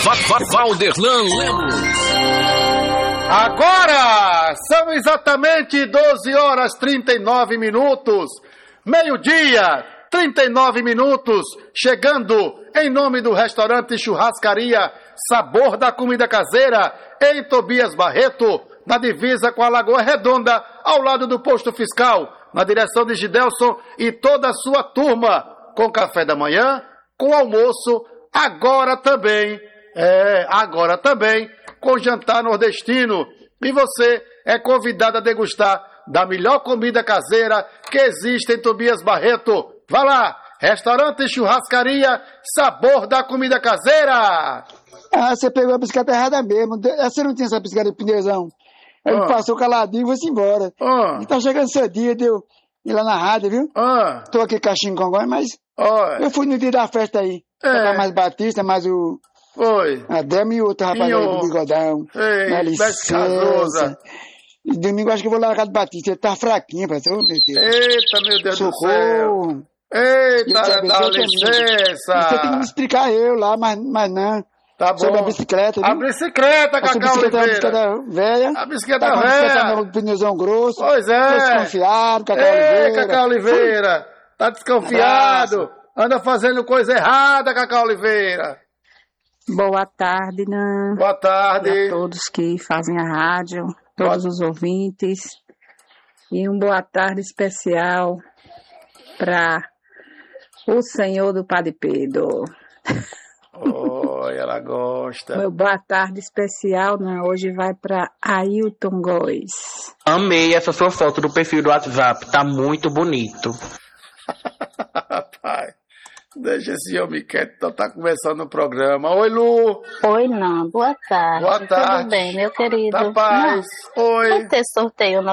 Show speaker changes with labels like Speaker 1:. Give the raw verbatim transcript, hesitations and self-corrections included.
Speaker 1: Valderlan Lemos.
Speaker 2: Agora são exatamente doze horas e trinta e nove minutos, meio-dia, trinta e nove minutos, chegando em nome do restaurante Churrascaria Sabor da Comida Caseira, em Tobias Barreto, na divisa com a Lagoa Redonda, ao lado do posto fiscal, na direção de Gidelson e toda a sua turma, com café da manhã, com almoço, agora também, é, agora também, com jantar nordestino. E você é convidado a degustar da melhor comida caseira que existe em Tobias Barreto. Vá lá, restaurante Churrascaria Sabor da Comida Caseira.
Speaker 3: Ah, você pegou a bicicleta errada mesmo. Você não tinha essa bicicleta de pneuzão. Ele ah. passou caladinho e foi-se embora. Ah. E tá chegando cedinho, deu ir lá na rádio, viu? Ah. Tô aqui caixinho com agora, mas ah. eu fui no dia da festa aí. É. Mais Batista, mais o...
Speaker 2: Oi.
Speaker 3: A Dema e outro rapaz aí do bigodão.
Speaker 2: Ei,
Speaker 3: dá licença. E domingo acho que eu vou lá na casa do Batista. Ele tá fraquinho, parece. Oh, meu Deus.
Speaker 2: Eita, meu Deus
Speaker 3: Socorro.
Speaker 2: do céu. Eita, dá licença.
Speaker 3: Você tem que me explicar eu lá, mas, mas não.
Speaker 2: Tá bom.
Speaker 3: Sobre a bicicleta.
Speaker 2: A bicicleta, Cacau
Speaker 3: Oliveira.
Speaker 2: A
Speaker 3: bicicleta velha.
Speaker 2: A bicicleta
Speaker 3: tá
Speaker 2: velha.
Speaker 3: A bicicleta com pneuzão grosso.
Speaker 2: Pois é.
Speaker 3: Tô desconfiado, Cacau
Speaker 2: Ei,
Speaker 3: Oliveira.
Speaker 2: Cacau Oliveira. Tá desconfiado. Abraço. Anda fazendo coisa errada, Cacau Oliveira.
Speaker 4: Boa tarde, Nan.
Speaker 2: Boa tarde.
Speaker 4: E a todos que fazem a rádio, todos boa... os ouvintes. E uma boa tarde especial para o senhor do Padre Pedro.
Speaker 2: Oi, ela gosta.
Speaker 4: Meu boa tarde especial, Nan, hoje vai para Ailton Góes.
Speaker 5: Amei essa sua foto do perfil do WhatsApp, tá muito bonito.
Speaker 2: Rapaz. Deixa esse homem quieto, então tá começando o programa. Oi, Lu.
Speaker 6: Oi, não. Boa tarde.
Speaker 2: Boa tarde.
Speaker 6: Tudo bem, meu querido?
Speaker 2: Tá paz.
Speaker 6: Não.
Speaker 2: Oi.
Speaker 6: Vai ter sorteio